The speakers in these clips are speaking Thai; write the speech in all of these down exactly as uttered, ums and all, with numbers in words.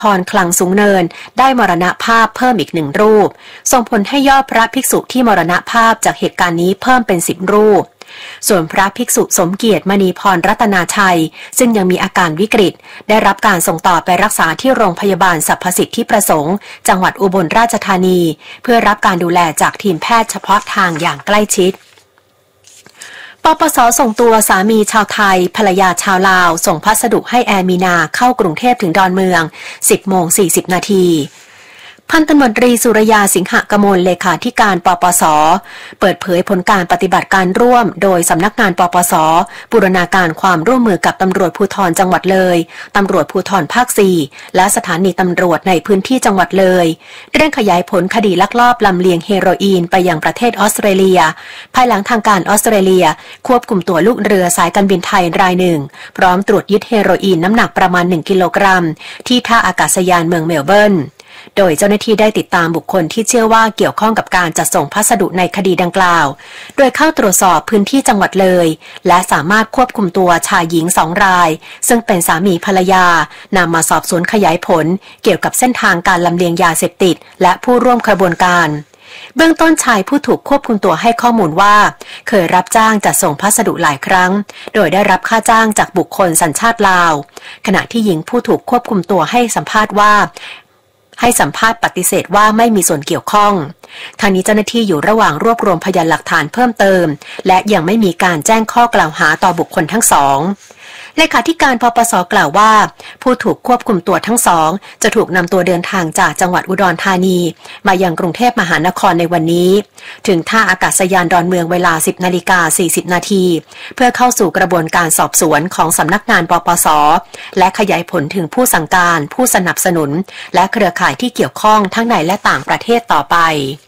พรคลังสูงเนินได้มรณภาพเพิ่มอีกหนึ่งรูปส่งผลให้ยอดพระภิกษุที่มรณภาพจากเหตุการณ์นี้เพิ่มเป็นสิบรูปส่วนพระภิกษุสมเกียรติมณีพรรัตนาชัยซึ่งยังมีอาการวิกฤตได้รับการส่งต่อไปรักษาที่โรงพยาบาลสรรพสิทธิประสงค์จังหวัดอุบลราชธานีเพื่อรับการดูแลจากทีมแพทย์เฉพาะทางอย่างใกล้ชิดปปส.ส่งตัวสามีชาวไทยภรรยาชาวลาวส่งพัสดุให้แอร์มีนาเข้ากรุงเทพถึงดอนเมือง สิบโมงสี่สิบ นาทีพันตำรวจตรีสุรยาสิงหกมลเลขาธิการปปส.เปิดเผยผลการปฏิบัติการร่วมโดยสำนักงานปปส.บูรณาการความร่วมมือกับตำรวจภูธรจังหวัดเลยตำรวจภูธรภาคสี่และสถานีตำรวจในพื้นที่จังหวัดเลยเร่งขยายผลคดีลักลอบลำเลียงเฮโรอีนไปยังประเทศออสเตรเลียภายหลังทางการออสเตรเลียควบคุมตัวลูกเรือสายการบินไทยรายหนึ่งพร้อมตรวจยึดเฮโรอีนน้ำหนักประมาณหนึ่งกิโลกรัมที่ท่าอากาศยานเมืองเมลเบิร์นโดยเจ้าหน้าที่ได้ติดตามบุคคลที่เชื่อว่าเกี่ยวข้องกับการจัดส่งพัสดุในคดีดังกล่าวโดยเข้าตรวจสอบพื้นที่จังหวัดเลยและสามารถควบคุมตัวชายหญิงสองรายซึ่งเป็นสามีภรรยานำมาสอบสวนขยายผลเกี่ยวกับเส้นทางการลำเลียงยาเสพติดและผู้ร่วมขบวนการเบื้องต้นชายผู้ถูกควบคุมตัวให้ข้อมูลว่าเคยรับจ้างจัดส่งพัสดุหลายครั้งโดยได้รับค่าจ้างจากบุคคลสัญชาติลาวขณะที่หญิงผู้ถูกควบคุมตัวให้สัมภาษณ์ว่าให้สัมภาษณ์ปฏิเสธว่าไม่มีส่วนเกี่ยวข้องทางนี้เจ้าหน้าที่อยู่ระหว่างรวบรวมพยานหลักฐานเพิ่มเติมและยังไม่มีการแจ้งข้อกล่าวหาต่อบุคคลทั้งสองเลขาธิการปปส.กล่าวว่าผู้ถูกควบคุมตัวทั้งสองจะถูกนำตัวเดินทางจากจังหวัดอุดรธานีมายังกรุงเทพมหานครในวันนี้ถึงท่าอากาศยานดอนเมืองเวลา สิบนาฬิกาสี่สิบ นาทีเพื่อเข้าสู่กระบวนการสอบสวนของสำนักงานปปส.และขยายผลถึงผู้สั่งการผู้สนับสนุนและเครือข่ายที่เกี่ยวข้องทั้งในและต่างประเทศต่อไป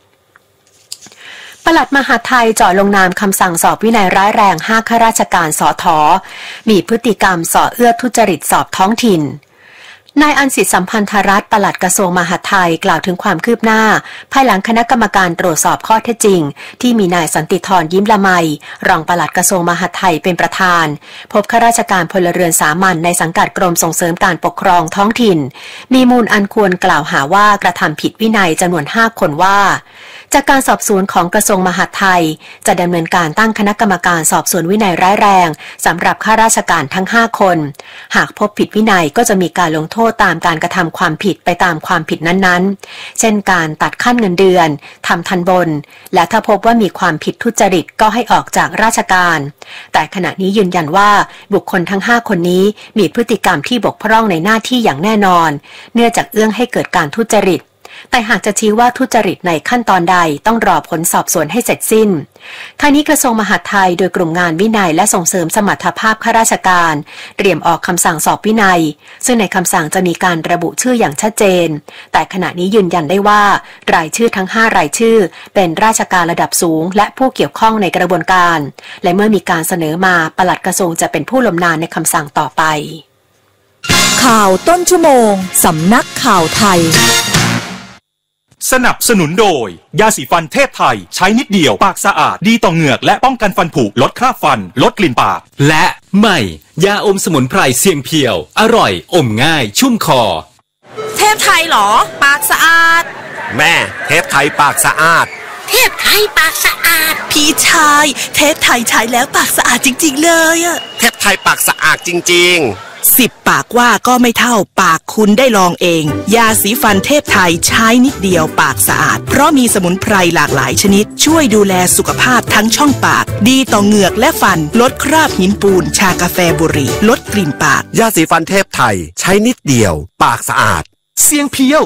ปลัดมหาดไทยจ่อลงนามคำสั่งสอบวินัยร้ายแรงห้าข้าราชการสท.มีพฤติกรรมส่อเอื้อทุจริตสอบท้องถิ่นนายอันสิทธิสัมพันธรัตน์ปลัดกระทรวงมหาดไทยกล่าวถึงความคืบหน้าภายหลังคณะกรรมการตรวจสอบข้อเท็จจริงที่มีนายสันติธรยิ้มละไมรองปลัดกระทรวงมหาดไทยเป็นประธานพบข้าราชการพลเรือนสามัญในสังกัดกรมส่งเสริมการปกครองท้องถิ่นมีมูลอันควรกล่าวหาว่ากระทำผิดวินัยจำนวนห้าคนว่าจากการสอบสวนของกระทรวงมหาดไทยจะดำเนินการตั้งคณะกรรมการสอบสวนวินัยร้ายแรงสำหรับข้าราชการทั้งห้าคนหากพบผิดวินัยก็จะมีการลงโทษตามการกระทำความผิดไปตามความผิดนั้นๆเช่นการตัดขั้นเงินเดือนทำทันบนและถ้าพบว่ามีความผิดทุจริตก็ให้ออกจากราชการแต่ขณะนี้ยืนยันว่าบุคคลทั้งห้าคนนี้มีพฤติกรรมที่บกพร่องในหน้าที่อย่างแน่นอนเนื่องจากเอื้อให้เกิดการทุจริตแต่หากจะชี้ว่าทุจริตในขั้นตอนใดต้องรอผลสอบสวนให้เสร็จสิ้นทางนี้กระทรวงมหาดไทยโดยกลุ่มงานวินัยและส่งเสริมสมรรถภาพข้าราชการเตรียมออกคำสั่งสอบวินัยซึ่งในคำสั่งจะมีการระบุชื่ออย่างชัดเจนแต่ขณะนี้ยืนยันได้ว่ารายชื่อทั้งห้ารายชื่อเป็นราชการระดับสูงและผู้เกี่ยวข้องในกระบวนการและเมื่อมีการเสนอมาปลัดกระทรวงจะเป็นผู้ลงนามในคำสั่งต่อไปข่าวต้นชั่วโมงสำนักข่าวไทยสนับสนุนโดยยาสีฟันเทพไทยใช้นิดเดียวปากสะอาดดีต่อเหงือกและป้องกันฟันผุลดคราบฟันลดกลิ่นปากและใหม่ยาอมสมุนไพรเสียงเพียวอร่อยอมง่ายชุ่มคอเทพไทยหรอปากสะอาดแม่เทพไทยปากสะอาดเทพไทยปากสะอาดพี่ชายเทพไทยใช้แล้วปากสะอาดจริงๆเลยอะเทพไทยปากสะอาดจริงๆสิบปากว่าก็ไม่เท่าปากคุณได้ลองเองยาสีฟันเทพไทยใช้นิดเดียวปากสะอาดเพราะมีสมุนไพรหลากหลายชนิดช่วยดูแลสุขภาพทั้งช่องปากดีต่อเหงือกและฟันลดคราบหินปูนชากาแฟบุหรี่ลดกลิ่นปากยาสีฟันเทพไทยใช้นิดเดียวปากสะอาดเสียงเพียว